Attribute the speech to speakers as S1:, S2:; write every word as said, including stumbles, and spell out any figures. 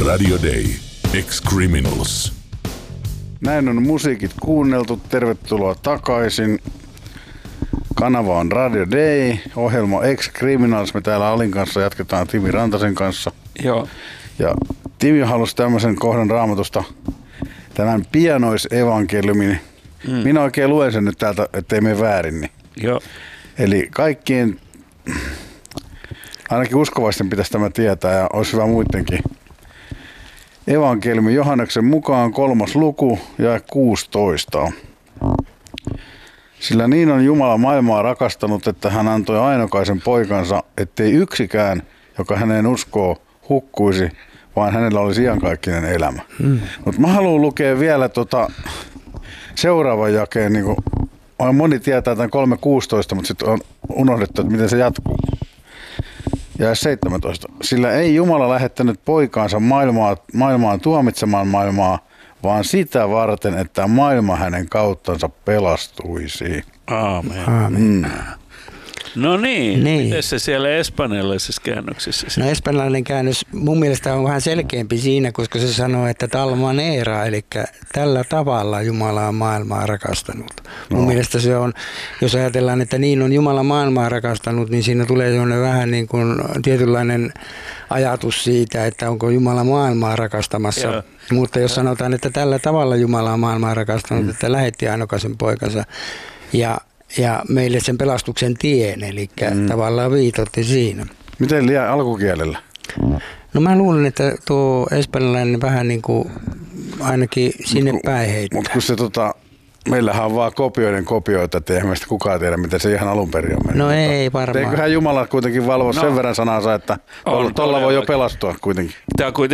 S1: Radio Day. Ex-Criminals.
S2: Näin on musiikit kuunneltu. Tervetuloa takaisin. Kanava on Radio Day. Ohjelma Ex-Criminals. Me täällä Alin kanssa jatketaan Timi Rantasen kanssa.
S3: Joo.
S2: Ja Timi halusi tämmöisen kohdan Raamatusta, tämän pianoisevankeliumin. Mm. Minä oikein luen sen nyt täältä, ettei mene väärin. Niin.
S3: Joo.
S2: Eli kaikkien, ainakin uskovaisten pitäisi tämä tietää ja olisi hyvä muidenkin. Evankeliumi Johanneksen mukaan kolmas luku ja kuusitoista. Sillä niin on Jumala maailmaa rakastanut, että hän antoi ainokaisen poikansa, ettei yksikään, joka häneen uskoo, hukkuisi, vaan hänellä olisi iankaikkinen elämä. Mm. Mutta mä haluan lukea vielä tota seuraavan jakeen. Niin kuin, moni tietää tämän kolme kuusitoista, mutta sitten on unohdettu, että miten se jatkuu. Ja seitsemäntoista. Sillä ei Jumala lähettänyt poikaansa maailmaa, maailmaan tuomitsemaan maailmaa, vaan sitä varten, että maailma hänen kauttansa pelastuisi.
S3: Aamen.
S4: Aamen. Mm.
S3: No niin,
S4: niin.
S3: Miten se siellä espanjalaisessa käännöksessä?
S4: No espanjalainen käännös mun mielestä on vähän selkeämpi siinä, koska se sanoo, että tal manera, eli tällä tavalla Jumala on maailmaa rakastanut. No. Mun mielestä se on, jos ajatellaan, että niin on Jumala maailmaa rakastanut, niin siinä tulee sellainen vähän niin kuin tietynlainen ajatus siitä, että onko Jumala maailmaa rakastamassa. Joo. Mutta jos sanotaan, että tällä tavalla Jumala on maailmaa rakastanut, mm. että lähetti ainokaisen poikansa ja Ja meille sen pelastuksen tien, eli mm. tavallaan viitotti siinä.
S2: Miten liian alkukielellä?
S4: No mä luulen, että tuo espanjalainen vähän niin kuin ainakin sinne mut, päin heittää.
S2: Mutta kun se tota, meillähän on vaan kopioiden kopioita, että eihän meistä kukaan tiedä, miten se ihan alun perin on mennyt.
S4: No ei varmaan.
S2: Eiköhän Jumala kuitenkin valvo no. sen verran sanansa, että tuolla voi jo pelastua kuitenkin.
S3: Tämä on